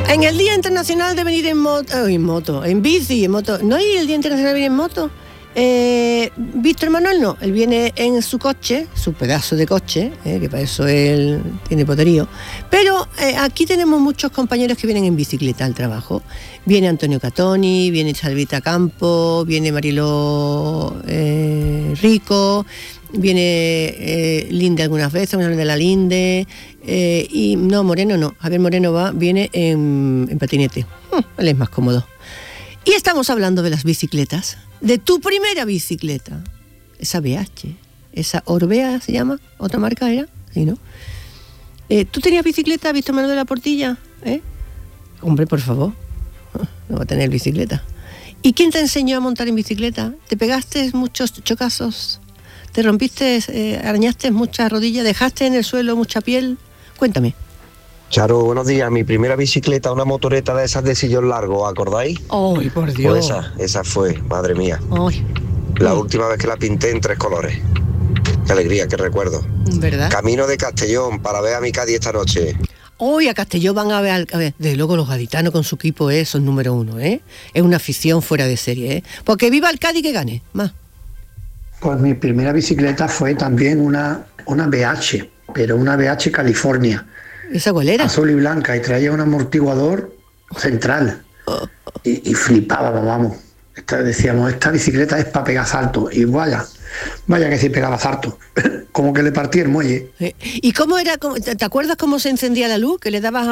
En el Día Internacional de venir en bici. ¿No hay el Día Internacional de venir en moto? Víctor Manuel no, él viene en su coche, su pedazo de coche, que para eso él tiene poderío. Pero aquí tenemos muchos compañeros que vienen en bicicleta al trabajo. Viene Antonio Catoni, viene Salvita Campo, viene Mariló Rico, viene Linde algunas veces, una de la Linde, y no, Moreno no, Javier Moreno viene en patinete, él es más cómodo. Y estamos hablando de las bicicletas, de tu primera bicicleta, esa BH, esa Orbea se llama, otra marca era, ¿sí, no? ¿Tú tenías bicicleta, Víctor Manuel de la Portilla? Hombre, por favor, no va a tener bicicleta. ¿Y quién te enseñó a montar en bicicleta? ¿Te pegaste muchos chocazos? ¿Te rompiste, arañaste muchas rodillas? ¿Dejaste en el suelo mucha piel? Cuéntame. Charo, buenos días. Mi primera bicicleta, una motoreta de esas de sillón largo, ¿acordáis? ¡Ay, por Dios! Pues esa fue, madre mía. ¡Ay! La última vez que la pinté en 3 colores. Qué alegría, qué recuerdo. ¿Verdad? Camino de Castellón para ver a mi Cádiz esta noche. Hoy a Castellón van a ver, desde luego los gaditanos con su equipo son número 1, Es una afición fuera de serie, Porque viva el Cádiz que gane, más. Pues mi primera bicicleta fue también una BH, pero una BH California. ¿Esa cuál era? Azul y blanca, y traía un amortiguador central. Y flipábamos, vamos. Decíamos, esta bicicleta es para pegar saltos. Y vaya que sí pegaba saltos. Como que le partí el muelle. ¿Y cómo era? ¿Te acuerdas cómo se encendía la luz? Que le dabas a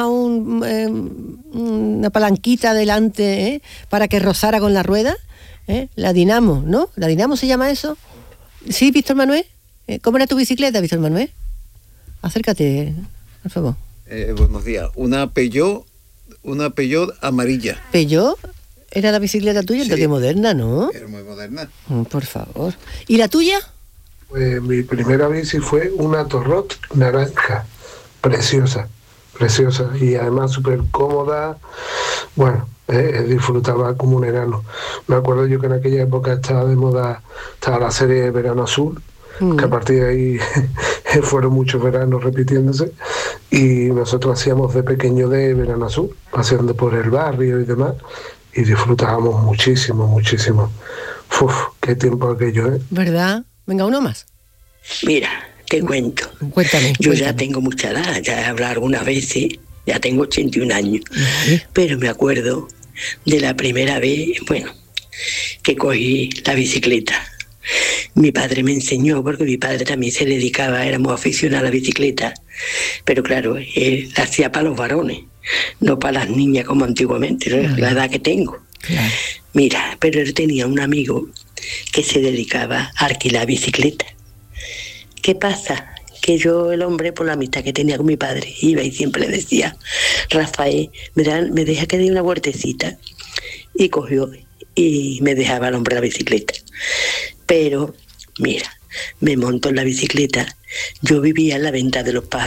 una palanquita delante, para que rozara con la rueda. La dinamo, ¿no? ¿La dinamo se llama eso? ¿Sí, Víctor Manuel? ¿Cómo era tu bicicleta, Víctor Manuel? Acércate, por favor. Buenos días. Una Peugeot amarilla. ¿Peugeot? ¿Era la bicicleta tuya? Sí. Entonces moderna, ¿no? Era muy moderna. Por favor. ¿Y la tuya? Pues mi primera bici fue una Torrot naranja. Preciosa. Y además súper cómoda. Bueno, disfrutaba como un enano. Me acuerdo yo que en aquella época estaba de moda, estaba la serie Verano Azul, que a partir de ahí fueron muchos veranos repitiéndose, y nosotros hacíamos de pequeño de Verano Azul, paseando por el barrio y demás, y disfrutábamos muchísimo. Uf, qué tiempo aquello, ¿Verdad? Venga, uno más. Mira, te cuento. Cuéntame. Ya tengo mucha edad, ya he hablado algunas veces, ya tengo 81 años, pero me acuerdo de la primera vez, que cogí la bicicleta. Mi padre me enseñó, porque mi padre también se dedicaba, éramos aficionados a la bicicleta, pero claro, él la hacía para los varones, no para las niñas como antiguamente, la edad que tengo. Claro. Mira, pero él tenía un amigo que se dedicaba a alquilar bicicleta. ¿Qué pasa? Que yo, el hombre, por la amistad que tenía con mi padre, iba y siempre le decía, Rafael, me deja que dé una vueltecita. Y cogió y me dejaba el hombre la bicicleta. Pero, mira, me montó en la bicicleta. Yo vivía en la Venta de los Pájaros.